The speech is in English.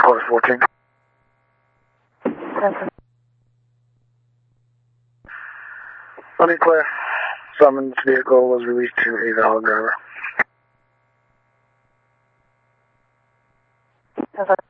Course 14. Unclear. Summons vehicle was released to a valid driver.